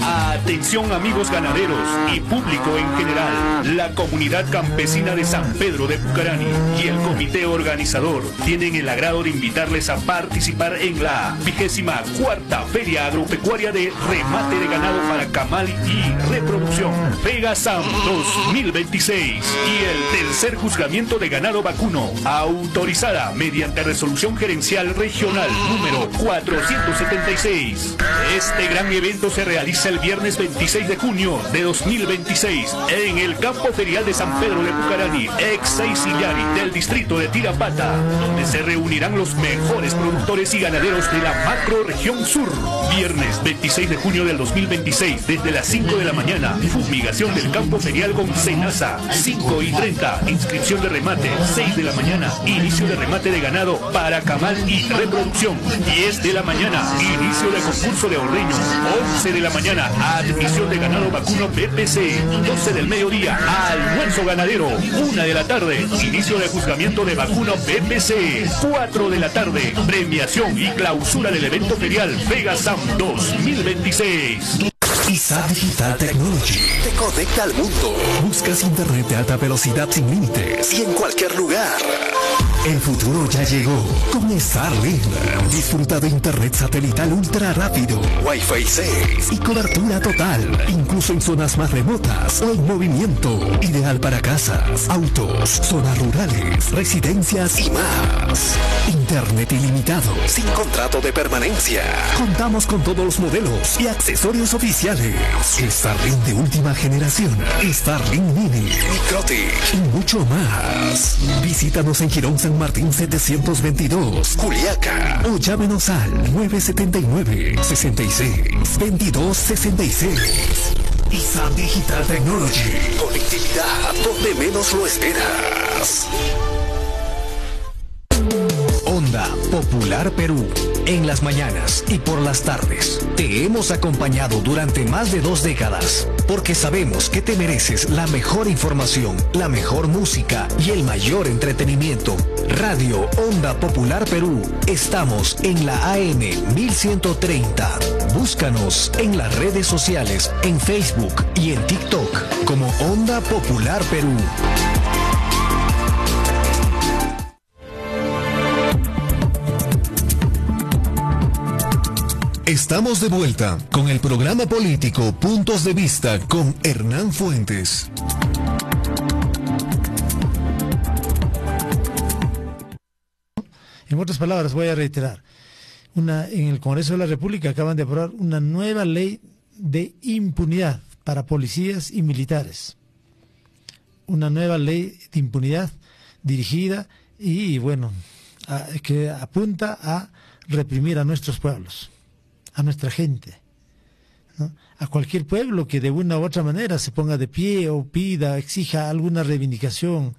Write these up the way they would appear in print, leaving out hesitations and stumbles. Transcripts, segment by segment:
Atención amigos ganaderos y público en general. La comunidad campesina de San Pedro de Pucarani y el comité organizador tienen el agrado de invitarles a participar en la 24ª Feria Agropecuaria de Remate de Ganado para Camal y Reproducción Fegasam 2026 y el tercer juzgamiento de ganado vacuno, autorizada mediante resolución gerencial regional número 476. Este gran evento se realiza el viernes 26 de junio de 2026 en el campo ferial de San Pedro de Pucarani, ex Seisillari del distrito de Tirapata, donde se reunirán los mejores productores y ganaderos de la macro región sur. Viernes 26 de junio del 2026 desde las 5 de la mañana, fumigación del campo ferial con Senasa, 5:30, inscripción de remate, 6 de la mañana, inicio de remate de ganado para camal y reproducción, 10 de la mañana, inicio de concurso de ordeño, 11 de la mañana, admisión de ganado vacuno PPC, 12 del mediodía, almuerzo ganadero, 1 de la tarde, inicio de juzgamiento de vacuno PPC, 4 de la tarde, premiación y clausura del evento ferial Fegasam 2026. ISA Digital Technology te conecta al mundo. Buscas internet de alta velocidad sin límites y en cualquier lugar. El futuro ya llegó con Starlink. Disfruta de internet satelital ultra rápido, Wi-Fi 6 y cobertura total, incluso en zonas más remotas o en movimiento. Ideal para casas, autos, zonas rurales, residencias y más. Internet ilimitado, sin contrato de permanencia. Contamos con todos los modelos y accesorios oficiales. Starlink de última generación, Starlink Mini, Microtic y mucho más. Visítanos en Girón San Martín 722, Juliaca, o llámenos al 979-66-2266. ISA Digital Technology, conectividad donde menos lo esperas. Onda Popular Perú, en las mañanas y por las tardes. Te hemos acompañado durante más de 2 décadas, porque sabemos que te mereces la mejor información, la mejor música y el mayor entretenimiento. Radio Onda Popular Perú, estamos en la AM 1130. Búscanos en las redes sociales, en Facebook y en TikTok como Onda Popular Perú. Estamos de vuelta con el programa político Puntos de Vista con Hernán Fuentes. En otras palabras, voy a reiterar, en el Congreso de la República acaban de aprobar una nueva ley de impunidad para policías y militares. Una nueva ley de impunidad dirigida y, bueno, que apunta a reprimir a nuestros pueblos, a nuestra gente, ¿no? A cualquier pueblo que de una u otra manera se ponga de pie o pida, exija alguna reivindicación,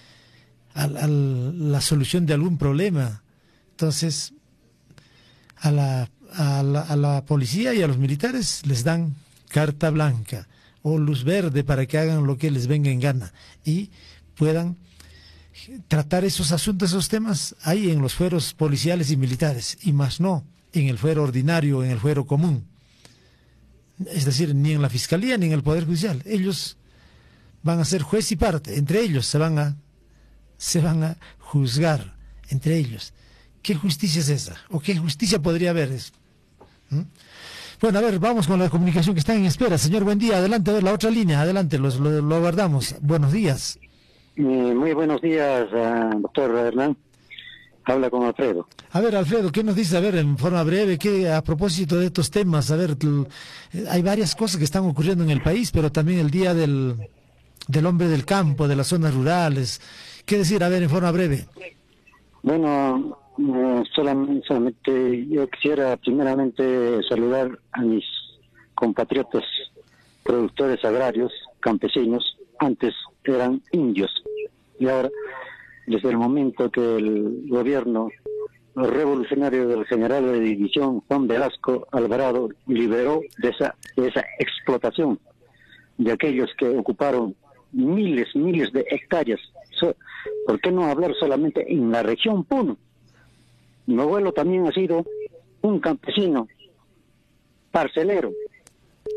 la solución de algún problema. Entonces, a la policía y a los militares les dan carta blanca o luz verde para que hagan lo que les venga en gana y puedan tratar esos asuntos, esos temas ahí en los fueros policiales y militares, y más no en el fuero ordinario, en el fuero común. Es decir, ni en la Fiscalía ni en el Poder Judicial. Ellos van a ser juez y parte, entre ellos se van a juzgar, entre ellos. ¿Qué justicia es esa? ¿O qué justicia podría haber? Bueno, a ver, vamos con la comunicación que están en espera. Señor, buen día, adelante, a ver la otra línea, adelante, lo aguardamos. Buenos días. Muy buenos días, doctor Hernán. Habla con Alfredo. A ver, Alfredo, ¿qué nos dice? A ver, en forma breve, a propósito de estos temas, a ver, hay varias cosas que están ocurriendo en el país, pero también el Día del Hombre del Campo, de las zonas rurales. ¿Qué decir? A ver, en forma breve. Bueno, solamente yo quisiera primeramente saludar a mis compatriotas productores agrarios, campesinos. Antes eran indios y ahora, desde el momento que el gobierno revolucionario del general de división Juan Velasco Alvarado liberó de esa explotación de aquellos que ocuparon miles de hectáreas. ¿Por qué no hablar solamente en la región Puno? Mi abuelo también ha sido un campesino parcelero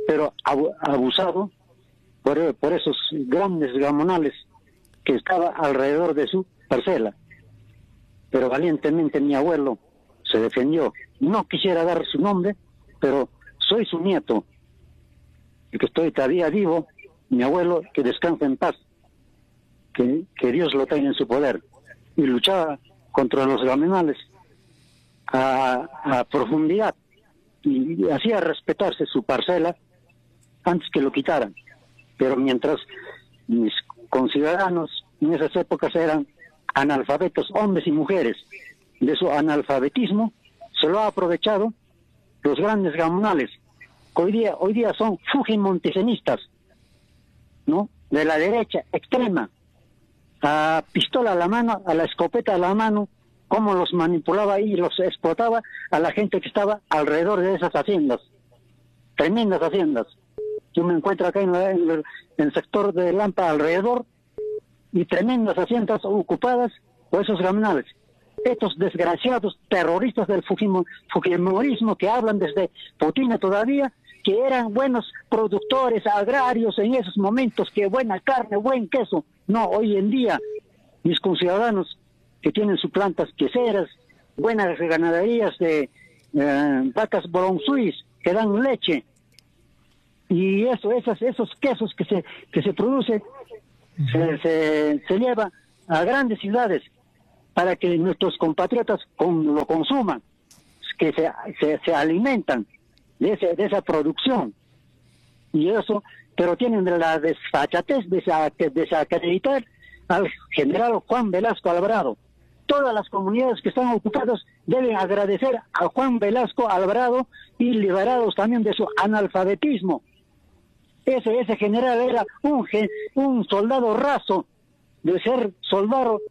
pero abusado por esos grandes gamonales que estaba alrededor de su parcela. Pero valientemente mi abuelo se defendió. No quisiera dar su nombre, pero soy su nieto, y que estoy todavía vivo. Mi abuelo, que descansa en paz, que Dios lo tenga en su poder, y luchaba contra los gamonales a profundidad, y hacía respetarse su parcela antes que lo quitaran. Pero mientras mis conciudadanos en esas épocas eran analfabetos, hombres y mujeres, de su analfabetismo se lo ha aprovechado los grandes gamonales, que hoy día son fujimontesenistas, ¿no? De la derecha extrema, a pistola a la mano, a la escopeta a la mano, cómo los manipulaba y los explotaba a la gente que estaba alrededor de esas haciendas, tremendas haciendas. Yo me encuentro acá en el sector de Lampa alrededor, y tremendas haciendas ocupadas por esos gamonales. Estos desgraciados terroristas del fujimorismo que hablan desde Putina todavía, que eran buenos productores agrarios en esos momentos, que buena carne, buen queso. No, hoy en día mis conciudadanos que tienen sus plantas queseras, buenas ganaderías de vacas bronzuis que dan leche, y esos quesos que se producen se lleva a grandes ciudades para que nuestros compatriotas lo consuman, que se alimentan de esa producción. Y eso, pero tienen la desfachatez de desacreditar al general Juan Velasco Alvarado. Todas las comunidades que están ocupadas deben agradecer a Juan Velasco Alvarado y liberados también de su analfabetismo. Ese general era un soldado raso, de ser soldado